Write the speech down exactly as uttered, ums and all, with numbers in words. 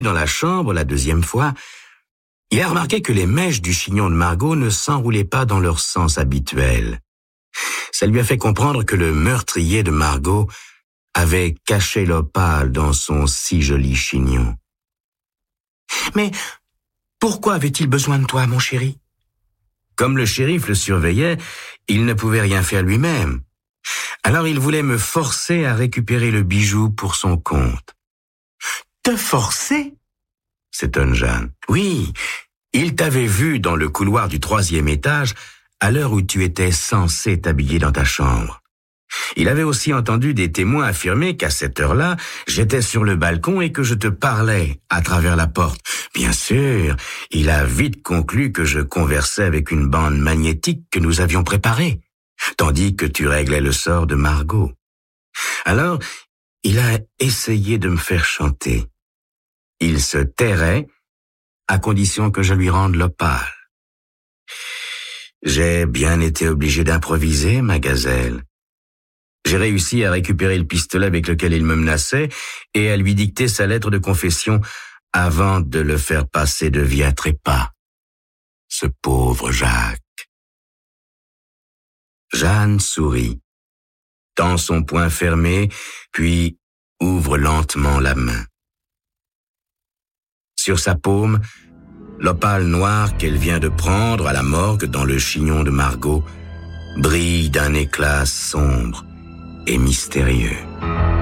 dans la chambre la deuxième fois, il a remarqué que les mèches du chignon de Margot ne s'enroulaient pas dans leur sens habituel. Ça lui a fait comprendre que le meurtrier de Margot avait caché l'opale dans son si joli chignon. « Mais pourquoi avait-il besoin de toi, mon chéri ?» Comme le shérif le surveillait, il ne pouvait rien faire lui-même. Alors il voulait me forcer à récupérer le bijou pour son compte. « Te forcer ?» s'étonne Jeanne. « Oui, il t'avait vu dans le couloir du troisième étage à l'heure où tu étais censé t'habiller dans ta chambre. Il avait aussi entendu des témoins affirmer qu'à cette heure-là, j'étais sur le balcon et que je te parlais à travers la porte. Bien sûr, il a vite conclu que je conversais avec une bande magnétique que nous avions préparée, tandis que tu réglais le sort de Margot. Alors, il a essayé de me faire chanter. Il se tairait à condition que je lui rende l'opale. J'ai bien été obligé d'improviser, ma gazelle. J'ai réussi à récupérer le pistolet avec lequel il me menaçait et à lui dicter sa lettre de confession avant de le faire passer de vie à trépas. Ce pauvre Jacques. Jeanne sourit, tend son poing fermé, puis ouvre lentement la main. Sur sa paume, l'opale noire qu'elle vient de prendre à la morgue dans le chignon de Margot brille d'un éclat sombre et mystérieux.